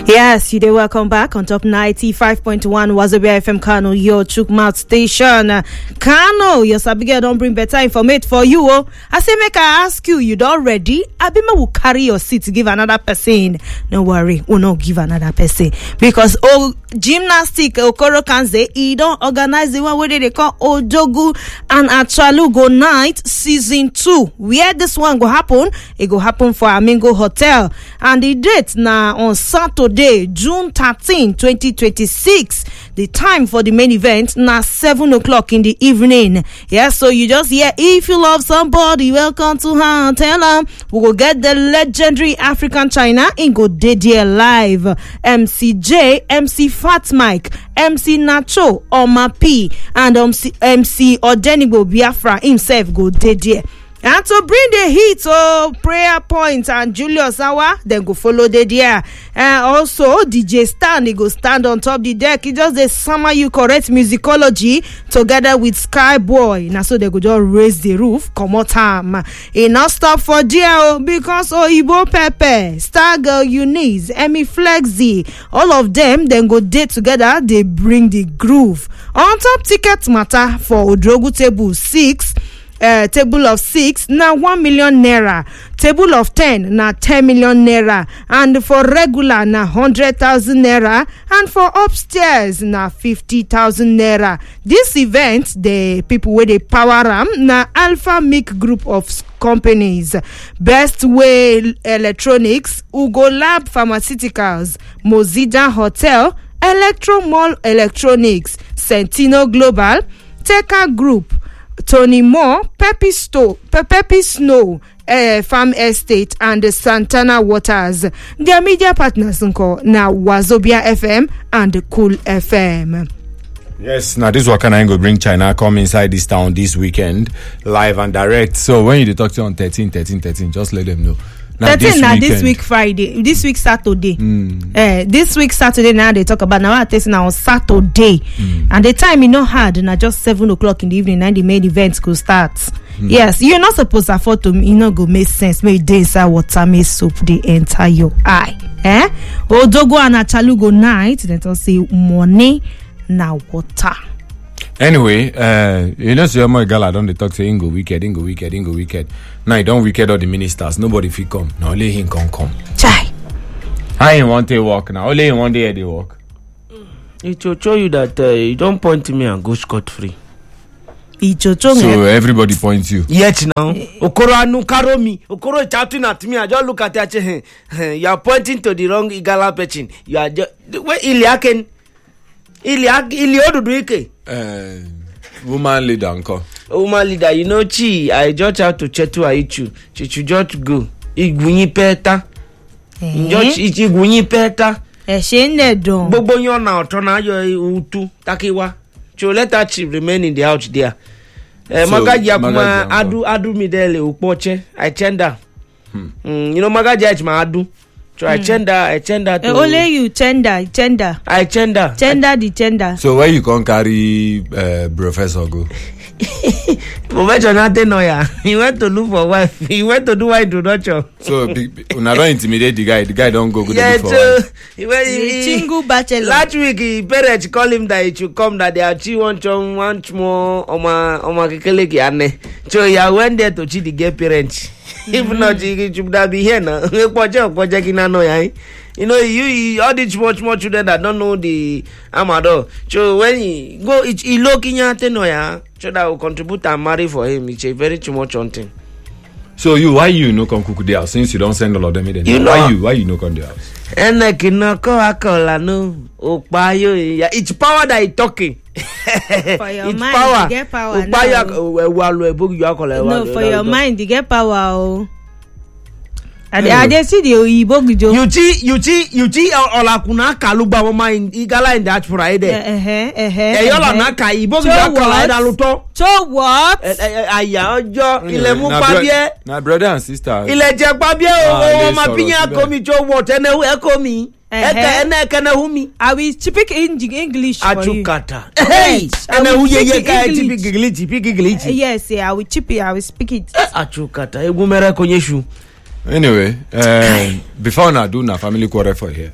Yes, you do. Welcome back on top 95.1 Wazobia FM Kano, your Chukmat station. Kano, your Sabigel don't bring better information for you. Oh, I say, make I ask you, you don't ready? Abima will carry your seat to give another person. No worry, we'll not give another person because gymnastic Okoro Kanze, he don't organize the one where they call Ojogu and Achalugo Night Season 2. Where this one go happen? It go happen for Amingo Hotel, and the date now on Saturday, June 13, 2026. The time for the main event now 7 o'clock in the evening. Yeah, so you just hear, if you love somebody, welcome to her. Tell them we will get the legendary African China in go dead here live. MC J, MC Fat Mike, MC Nacho, Oma P, and MC Odenibo Biafra himself go dead here. And to bring the heat, Prayer Point and Julius Awa, then go follow the there. And also, DJ Stan, he go stand on top the deck. He just the summer you correct musicology together with Skyboy. Now, so they go just raise the roof, come out time. He not stop for there because Ibo Pepe, Star Girl Eunice, Emmy Flexi, all of them then go date together. They bring the groove. On top ticket matter for Odrogu table 6. Table of 6 now 1 million naira, table of 10 now 10 million naira, and for regular now 100,000 naira, and for upstairs now 50,000 naira. This event, the people where they power now Alpha Mic group of companies, Best Way Electronics, Ugo Lab Pharmaceuticals, Mozida Hotel, Electro Mall Electronics, Sentino Global, Teka Group, Tony Moore, Peppy Snow, Farm Estate, and the Santana Waters. Their media partners now Wazobia FM and the Cool FM. Yes, now this Wakana go bring China come inside this town this weekend, live and direct. So when you talk to on 13, just let them know. Now, 13 now this week Friday, this week Saturday. This week Saturday now they talk about now I test now on Saturday, and the time you know hard now just 7 o'clock in the evening and the main events could start. Yes, you're not supposed to afford to go make sense. Make days water make soap the entire your eye. Odogo and Achalugo night. Let us say money now water. Anyway, you know, so my girl, I don't talk to Ingo wicked. Now, you don't wicked all the ministers. Nobody fit come. Now, only him can come. Chai. I ain't want to walk now. Only in 1 day they walk. It will show you that you don't point to me and go scot free. So everybody points you. Yet now, Okoro anu karo mi. Okoro chatting at me. I just look at you. You are pointing to the wrong igala petching. You are just where Iliaken. Ilioduike. Woman leader, uncle. Woman leader, you know, I just have to chetu aichu. Chichu just go. Igwunyi peta. Just igwunyi peta. Shene don. Bobo yon na otona yo utu takiwa. So let that chip remain in the house there. Magaji akuma adu midele upoche. I tender. You know Magaji achma adu. So I tender to only you tender. I tender the tender. So where you can carry Professor go? Professor nothing no ya. He went to look for wife. He went to do wife introduction. So una don't intimidate the guy. The guy don't go good yeah, for wife. Chingu bachelor. Last week he parents call him that he should come that they achieve one more oma kekeleki ane. So he went there to see the gay parents. If not, he should be here now. You know, you all these much more children that don't know the Amado. So when he go, he look in your tenoya, so that will contribute and marry for him. It's a very too much hunting. So why you no come cook the house since you don't send all of them in? You know, why you no come the house? And I cannot call no. It's power that is talking. For your it's mind, power. You get power. No, for your mind, you get power. I dey see the Oyibo gijo. You see olakuna kaluba mama in igala in that Friday. Yola na ka Ibo gijo kala da luto. So what? Aya ojo ile mu pabie. Na brother and sister. Ile je pabie o ma pinya komi jo what ene hu ekomi. Ene kana humi. I will speak English for you. Achukata. Hey, ene hu ye ka speak English. Yes, I will speak it. Achukata egumere konyeshu. Anyway, before I do na family quarrel for here,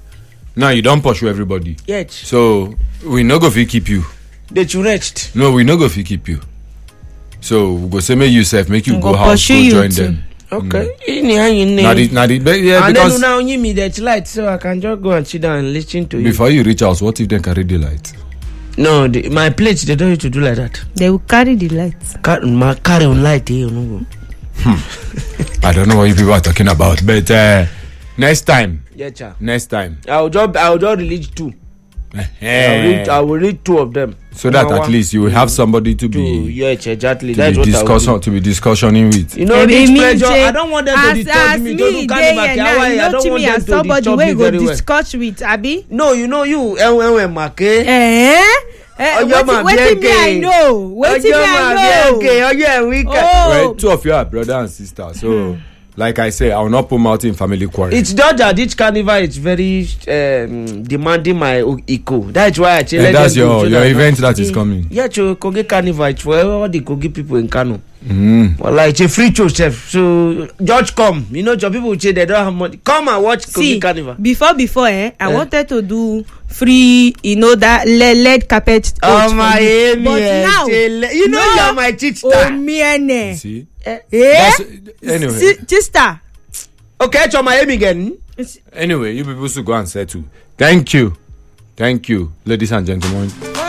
Now you don't pursue everybody. Yet. So we no go fit keep you. They too wretched. No, we no go fit keep you. So we go say make you self, make you We go go house, go pursue you join too. them. Okay. Yeah, And because then now you me that light, so I can just go and sit down and listen to you. before you reach house, what if they carry the light? No, my plates they don't need to do like that. They will carry the lights. Carry on light here, you know. I don't know what you people are talking about, but next time, Yeah, cha. next time, I'll just release 2. I will read 2 of them. so that at least you will have somebody to be Yeah, exactly. to That's be what I will do. discussioning with. You know, Maybe this me pressure, say, I don't want them to disturb me. Don't do carnival. I don't want them to somebody disturb wey me go very well. discuss with abi. No, you know you, Make. Wetin me I know. Wetin me I know. Oh. Well, 2 of you are brother and sister, so like I say, I will not put mouth in family quarrel. It's not that each carnival is very demanding my eco. That's why I tell And that's them your event that is coming. Yeah, Kogi Carnival, it's for all the Kogi people in Kano. Mm. Well, like, it's a free show, chef. So, George, come. You know, some people say they don't have money. Come and watch Kogi Carnival. Before, I wanted to do free, that LED carpet. Oh, my Amy. But now, you know you're my teacher. Oh, me. See? Anyway. Sister. Okay, it's on my Amy again. Anyway, you people should go and settle. Thank you, ladies and gentlemen.